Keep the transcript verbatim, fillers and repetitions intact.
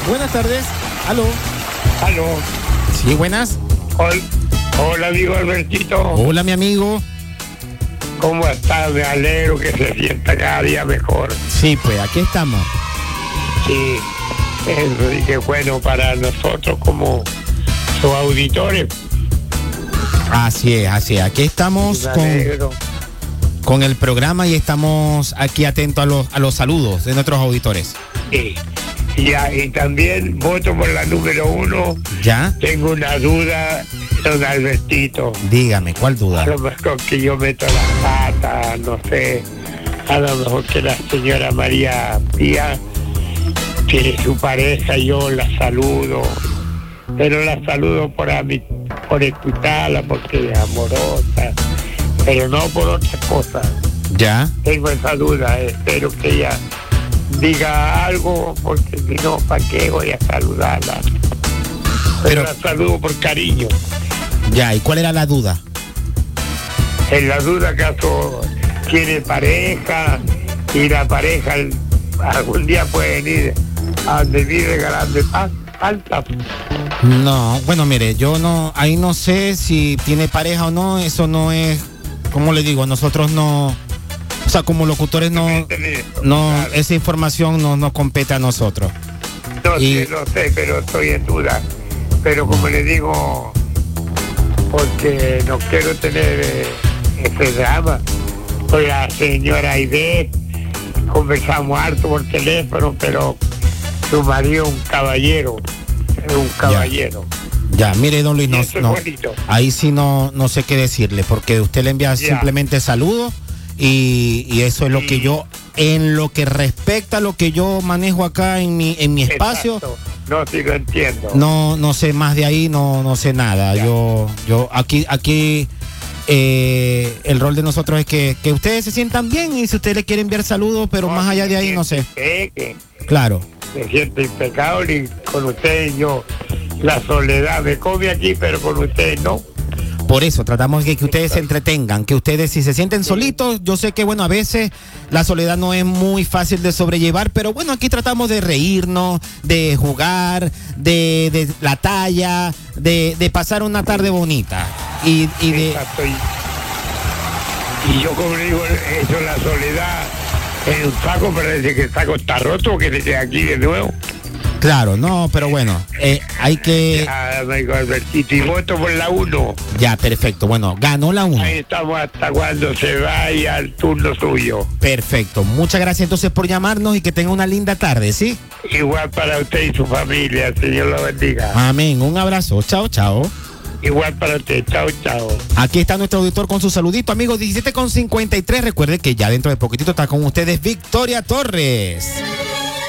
Buenas tardes. Aló. Aló. Sí, buenas. Hola, hola amigo Albertito. Hola, mi amigo. ¿Cómo estás? Me alegro que se sienta cada día mejor. Sí, pues aquí estamos. Sí, eso y que bueno para nosotros como sus auditores. Así es, así es. Aquí estamos Me con, alegro. con el programa y estamos aquí atentos a los, a los saludos de nuestros auditores. Sí. Y, ah, y también voto por la número uno. ¿Ya? Tengo una duda, don Albertito. Dígame, ¿cuál duda? A lo mejor que yo meto las patas, no sé. A lo mejor que la señora María Pía tiene su pareja y yo la saludo. Pero la saludo por, ami- por escucharla, porque es amorosa. Pero no por otras cosas. ¿Ya? Tengo esa duda, espero que ella diga algo, porque si no, ¿para qué voy a saludarla? Pero, Pero- la saludo por cariño. Ya, ¿y cuál era la duda? En la duda acaso tiene pareja y la pareja el- algún día puede venir a donde vive regalarme pan, falta. No, bueno, mire, yo no, ahí no sé si tiene pareja o no, eso no es, ¿cómo le digo? Nosotros no, o sea, como locutores no, no, Claro. esa información no nos compete a nosotros. No y- sé, no sé, pero estoy en duda. Pero como le digo, porque no quiero tener eh, ese drama. Con la señora Aide conversamos harto por teléfono, pero su marido es un caballero, es un caballero. Ya, mire, don Luis, Y no, eso es no, bonito. ahí sí no, no sé qué decirle, porque usted le envía Ya. simplemente saludos y, y eso es lo que Sí. yo, en lo que respecta a lo que yo manejo acá en mi, en mi espacio, Exacto. No, sí lo entiendo. no, no sé más de ahí, no, no sé nada. Ya. Yo, yo aquí, aquí eh, el rol de nosotros es que, que ustedes se sientan bien y si usted le quiere enviar saludos, pero No, más allá de ahí no sé. sé. Que Claro. me siento impecable y con ustedes yo, la soledad me come aquí, pero con ustedes no. Por eso tratamos de que ustedes se entretengan, que ustedes si se sienten solitos, yo sé que bueno, a veces la soledad no es muy fácil de sobrellevar, pero bueno, aquí tratamos de reírnos, de jugar, de, de la talla, de, de pasar una tarde bonita. Y, y de... Exacto. Y, y yo como le digo, eso la soledad en un saco, parece que el saco está roto, que desde aquí de nuevo. Claro, no, pero bueno, eh, hay que... Ya, amigo Albertito, y voto por la uno. Ya, perfecto, bueno, ganó la uno. Ahí estamos hasta cuando se vaya al turno suyo. Perfecto, muchas gracias entonces por llamarnos y que tenga una linda tarde, ¿sí? Igual para usted y su familia, Señor lo bendiga. Amén, un abrazo, chao, chao. Igual para usted, chao, chao. Aquí está nuestro auditor con su saludito, amigos, diecisiete con cincuenta y tres. Recuerde que ya dentro de poquitito está con ustedes Victoria Torres.